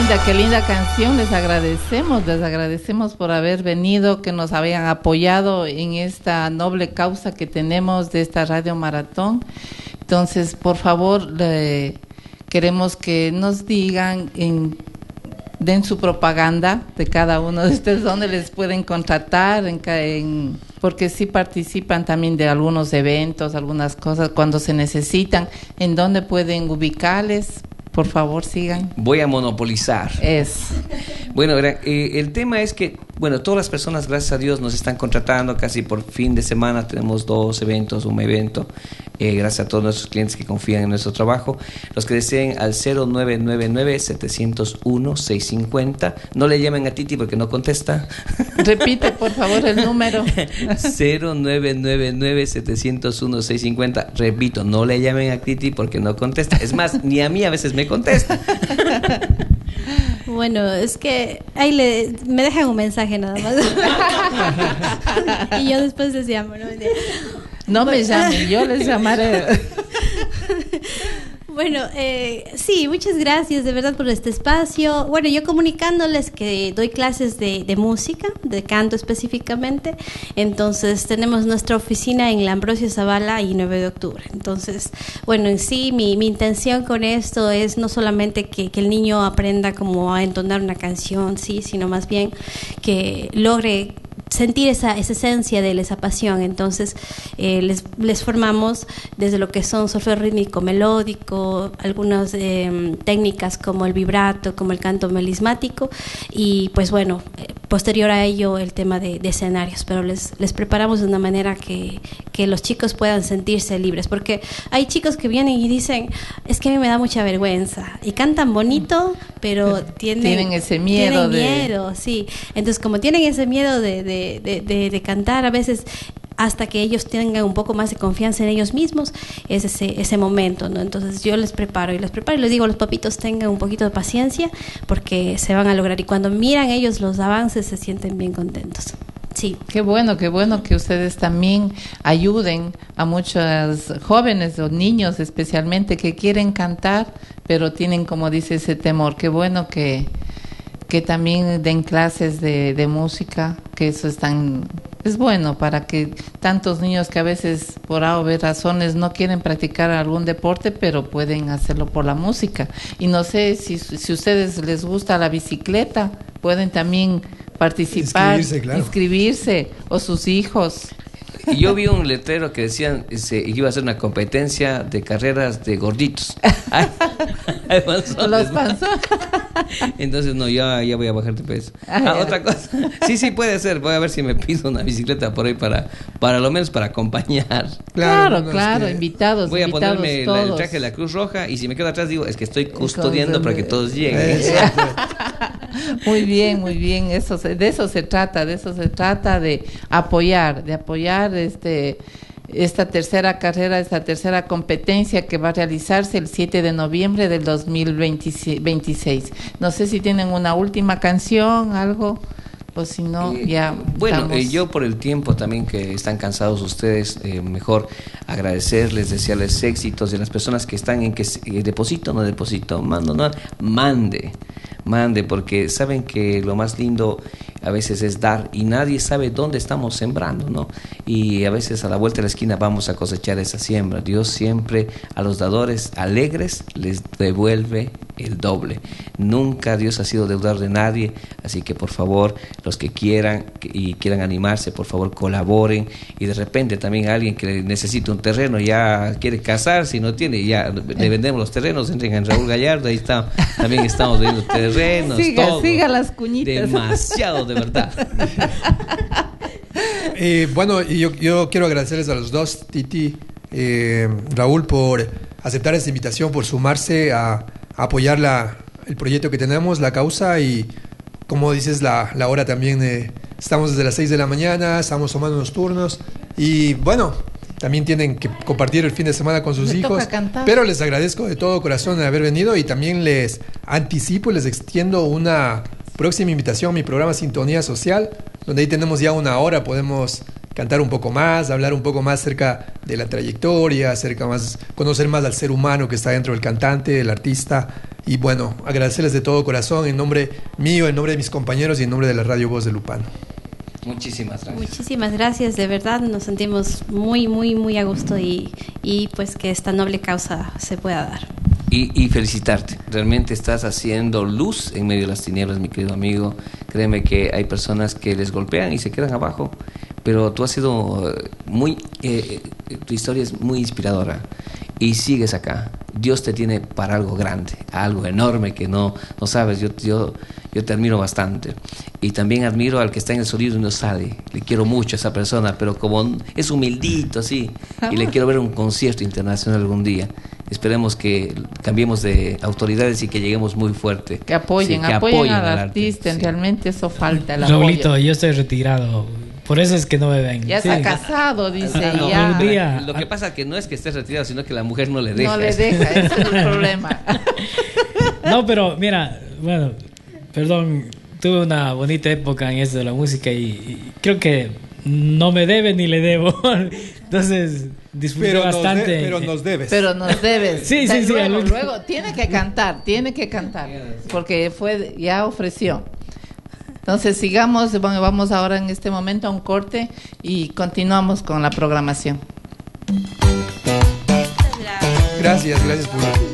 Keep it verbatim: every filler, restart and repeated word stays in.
linda, qué linda canción. Les agradecemos, les agradecemos por haber venido, que nos habían apoyado en esta noble causa que tenemos de esta Radio Maratón. Entonces, por favor, le, queremos que nos digan, en, den su propaganda de cada uno de ustedes, dónde les pueden contratar, en, en, porque sí participan también de algunos eventos, algunas cosas, cuando se necesitan, en dónde pueden ubicarles. Por favor, sigan. Voy a monopolizar. Es. Bueno, eh, el tema es que, bueno, todas las personas, gracias a Dios, nos están contratando casi por fin de semana. Tenemos dos eventos, un evento. Eh, gracias a todos nuestros clientes que confían en nuestro trabajo. Los que deseen al cero nueve nueve nueve, siete cero uno, seis cinco cero. No le llamen a Titi porque no contesta. Repite, por favor, el número. cero nueve nueve nueve, siete cero uno, seis cinco cero. Repito, no le llamen a Titi porque no contesta. Es más, ni a mí a veces me contesta. Bueno, es que ahí le, me dejan un mensaje nada más. Y yo después les llamo, ¿no? No me llamen, yo les llamaré. Bueno, eh, sí, muchas gracias de verdad por este espacio. Bueno, yo comunicándoles que doy clases de, de música, de canto específicamente. Entonces tenemos nuestra oficina en la Ambrosio Zavala y nueve de octubre. Entonces, bueno, en sí mi, mi intención con esto es no solamente que, que el niño aprenda como a entonar una canción, sí, sino más bien que logre sentir esa, esa esencia de él, esa pasión. Entonces eh, les, les formamos desde lo que son solfeo rítmico melódico, algunas eh, técnicas como el vibrato, como el canto melismático, y pues bueno, eh, posterior a ello el tema de, de escenarios, pero les, les preparamos de una manera que, que los chicos puedan sentirse libres, porque hay chicos que vienen y dicen, es que a mí me da mucha vergüenza, y cantan bonito, pero tienen, tienen ese miedo, tienen miedo de... sí. Entonces, como tienen ese miedo de, de De, de, de cantar, a veces hasta que ellos tengan un poco más de confianza en ellos mismos, es ese, ese momento, ¿no? Entonces yo les preparo y les preparo y les digo a los papitos, tengan un poquito de paciencia porque se van a lograr, y cuando miran ellos los avances se sienten bien contentos. Sí. Qué bueno, qué bueno que ustedes también ayuden a muchos jóvenes o niños especialmente que quieren cantar, pero tienen, como dice, ese temor. Qué bueno que que también den clases de, de música, que eso es tan, es bueno para que tantos niños que a veces por A o B razones no quieren practicar algún deporte, pero pueden hacerlo por la música. Y no sé si, si a ustedes les gusta la bicicleta, pueden también participar, inscribirse, claro. inscribirse o sus hijos. Y yo vi un letrero que decían que iba a ser una competencia de carreras de gorditos. Ay, ay, panzones, los panzones. Entonces, no, ya, ya voy a bajar de peso. Ah, otra cosa. Sí, sí, puede ser. Voy a ver si me pido una bicicleta por ahí para, para lo menos para acompañar. Claro, claro, no, claro, es que invitados. Voy a invitados ponerme todos. La, el traje de la Cruz Roja, y si me quedo atrás digo, es que estoy custodiando para que todos lleguen. Muy bien, muy bien. Eso se, de eso se trata, de eso se trata, de apoyar, de apoyar este esta tercera carrera, esta tercera competencia que va a realizarse el siete de noviembre del dos mil veintiséis. No sé si tienen una última canción, algo, o si no, eh, ya. Bueno, eh, yo por el tiempo también que están cansados ustedes, eh, mejor agradecerles, desearles éxitos, y a las personas que están en que eh, deposito, no deposito, mando, no, mande. Mande, porque saben que lo más lindo a veces es dar, y nadie sabe dónde estamos sembrando, ¿no? Y a veces a la vuelta de la esquina vamos a cosechar esa siembra. Dios siempre a los dadores alegres les devuelve el doble. Nunca Dios ha sido deudor de nadie, así que por favor, los que quieran y quieran animarse, por favor colaboren. Y de repente también alguien que necesita un terreno, ya quiere casarse y no tiene, ya le vendemos los terrenos, entren en Raúl Gallardo, ahí está, también estamos vendiendo terrenos, siga, todo. Siga las cuñitas. Demasiado, de verdad. eh, bueno, y yo, yo quiero agradecerles a los dos, Titi, eh, Raúl, por aceptar esta invitación, por sumarse a, a apoyar la, el proyecto que tenemos, la causa, y como dices, la, la hora también. Eh, estamos desde las seis de la mañana, estamos tomando unos turnos, y bueno, también tienen que compartir el fin de semana con sus Me hijos, pero les agradezco de todo corazón de haber venido, y también les anticipo y les extiendo una próxima invitación a mi programa Sintonía Social, donde ahí tenemos ya una hora, podemos cantar un poco más, hablar un poco más acerca de la trayectoria, acerca más, conocer más al ser humano que está dentro del cantante, del artista, y bueno, agradecerles de todo corazón en nombre mío, en nombre de mis compañeros y en nombre de la Radio Voz de Lupano. Muchísimas gracias. Muchísimas gracias, de verdad nos sentimos muy, muy, muy a gusto y, y pues que esta noble causa se pueda dar. Y, y felicitarte, realmente estás haciendo luz en medio de las tinieblas, mi querido amigo. Créeme que hay personas que les golpean y se quedan abajo, pero tú has sido muy, eh, tu historia es muy inspiradora y sigues acá. Dios te tiene para algo grande, algo enorme que no, no sabes. Yo, yo, yo te admiro bastante y también admiro al que está en el sonido y no sale. Le quiero mucho a esa persona, pero como es humildito así, y le quiero ver un concierto internacional algún día. Esperemos que cambiemos de autoridades y que lleguemos muy fuerte. Que apoyen, sí, que apoyen, apoyen al al artista. arte, sí. Realmente eso falta, el Raulito, apoyo. yo estoy retirado. Por eso es que no me ven. Ya sí. está casado, dice. Ah, no, ya. un día- Lo que pasa es que no es que estés retirado, sino que la mujer no le deja. No le deja, ese es el problema. No, pero mira, bueno, perdón, tuve una bonita época en esto de la música y, y creo que no me debe ni le debo. Entonces disfruté Pero nos, bastante. de- pero nos debes. Pero nos debes. Sí, sí, sí, Luego, al- luego tiene que cantar, tiene que cantar, porque fue ya ofreció. Entonces sigamos, bueno, vamos ahora en este momento a un corte y continuamos con la programación. Muchas gracias. Gracias, gracias por